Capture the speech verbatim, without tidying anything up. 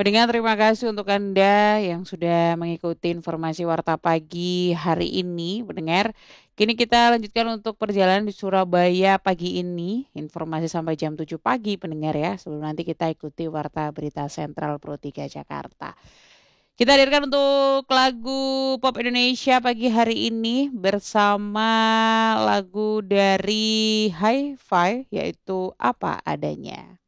Pendengar, terima kasih untuk Anda yang sudah mengikuti informasi Warta Pagi hari ini, pendengar. Kini kita lanjutkan untuk perjalanan di Surabaya pagi ini, informasi sampai jam tujuh pagi, pendengar ya, sebelum nanti kita ikuti Warta Berita Sentral Pro tiga Jakarta. Kita hadirkan untuk lagu pop Indonesia pagi hari ini bersama lagu dari Hi-Fi, yaitu Apa Adanya.